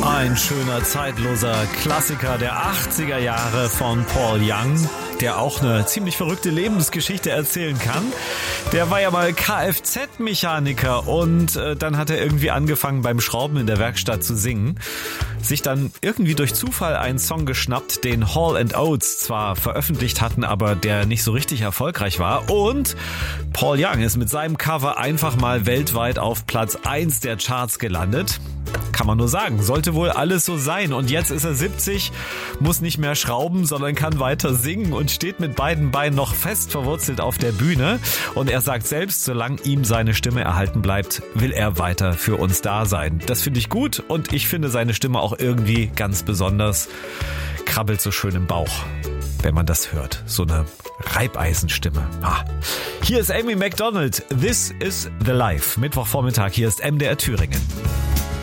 Ein schöner, zeitloser Klassiker der 80er Jahre von Paul Young, der auch eine ziemlich verrückte Lebensgeschichte erzählen kann. Der war ja mal Kfz-Mechaniker und dann hat er irgendwie angefangen beim Schrauben in der Werkstatt zu singen. Sich dann irgendwie durch Zufall einen Song geschnappt, den Hall & Oates zwar veröffentlicht hatten, aber der nicht so richtig erfolgreich war. Und Paul Young ist mit seinem Cover einfach mal weltweit auf Platz 1 der Charts gelandet. Kann man nur sagen, sollte wohl alles so sein. Und jetzt ist er 70, muss nicht mehr schrauben, sondern kann weiter singen und steht mit beiden Beinen noch fest verwurzelt auf der Bühne. Und er sagt selbst, solange ihm seine Stimme erhalten bleibt, will er weiter für uns da sein. Das finde ich gut und ich finde seine Stimme auch irgendwie ganz besonders. Krabbelt so schön im Bauch, wenn man das hört. So eine Reibeisenstimme. Hier ist Amy Macdonald. This is the Life. Mittwochvormittag, hier ist MDR Thüringen.